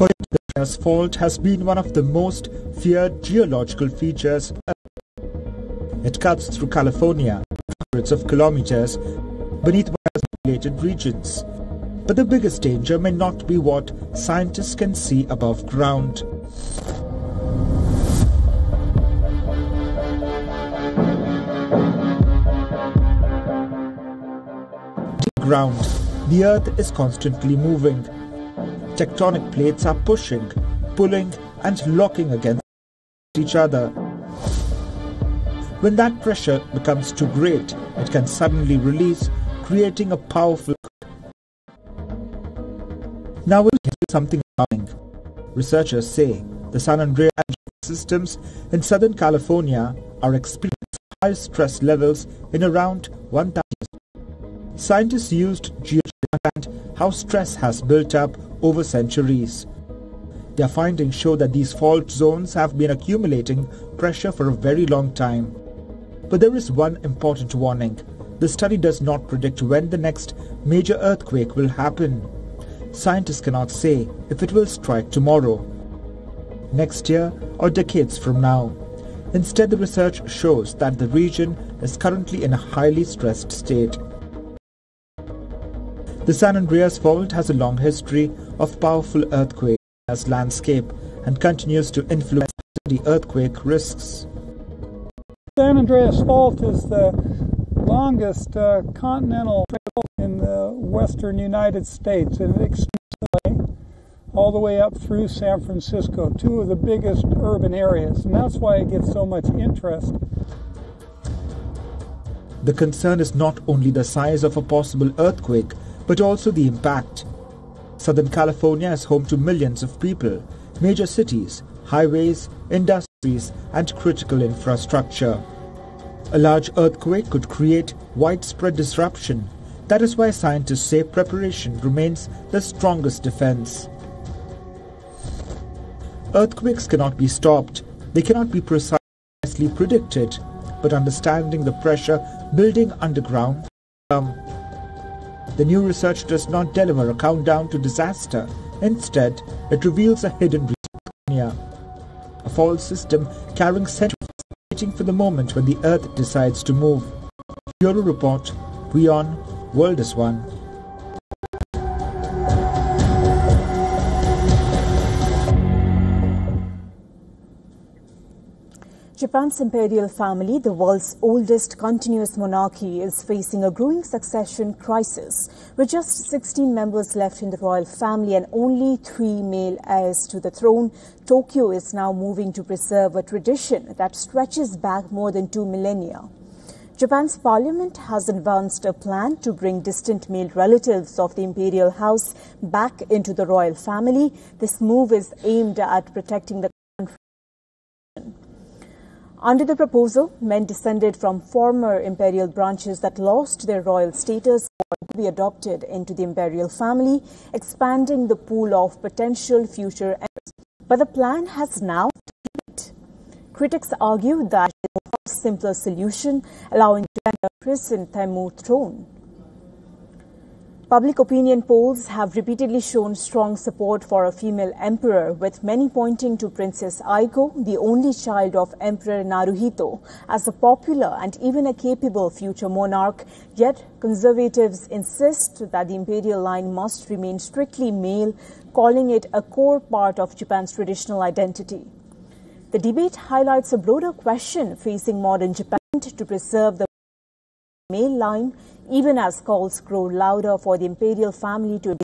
Cordilleras Fault has been one of the most feared geological features. It cuts through California, hundreds of kilometers beneath isolated regions. But the biggest danger may not be what scientists can see above ground. Ground, the Earth is constantly moving. Tectonic plates are pushing, pulling, and locking against each other. When that pressure becomes too great, it can suddenly release, creating a powerful. Now we'll hear something coming. Researchers say the San Andreas systems in Southern California are experiencing high stress levels in around 1,000. Scientists used geology to understand how stress has built up over centuries. Their findings show that these fault zones have been accumulating pressure for a very long time. But there is one important warning. The study does not predict when the next major earthquake will happen. Scientists cannot say if it will strike tomorrow, next year, or decades from now. Instead, the research shows that the region is currently in a highly stressed state. The San Andreas Fault has a long history of powerful earthquakes as landscape and continues to influence the earthquake risks. San Andreas Fault is the longest continental fault in the western United States, and it extends all the way up through San Francisco, two of the biggest urban areas, and that's why it gets so much interest. The concern is not only the size of a possible earthquake, but also the impact. Southern California is home to millions of people, major cities, highways, industries, and critical infrastructure. A large earthquake could create widespread disruption. That is why scientists say preparation remains the strongest defense. Earthquakes cannot be stopped. They cannot be precisely predicted, but understanding the pressure building underground. The new research does not deliver a countdown to disaster. Instead, it reveals a hidden region, a fault system carrying centuries, waiting for the moment when the Earth decides to move. Bureau Report, WION, World is One. Japan's imperial family, the world's oldest continuous monarchy, is facing a growing succession crisis. With just 16 members left in the royal family and only 3 male heirs to the throne, Tokyo is now moving to preserve a tradition that stretches back more than 2 millennia. Japan's parliament has advanced a plan to bring distant male relatives of the imperial house back into the royal family. This move is aimed at protecting the country. Under the proposal, men descended from former imperial branches that lost their royal status would be adopted into the imperial family, expanding the pool of potential future heirs. But the plan has now failed. Critics argue that it is a far simpler solution, allowing Japan to imprison Taimur throne. Public opinion polls have repeatedly shown strong support for a female emperor, with many pointing to Princess Aiko, the only child of Emperor Naruhito, as a popular and even a capable future monarch. Yet conservatives insist that the imperial line must remain strictly male, calling it a core part of Japan's traditional identity. The debate highlights a broader question facing modern Japan to preserve the male line, even as calls grow louder for the imperial family to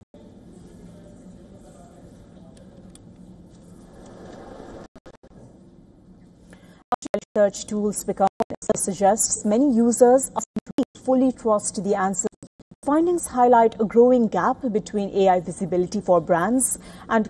research tools become, suggests many users fully trust the answers. Findings highlight a growing gap between AI visibility for brands and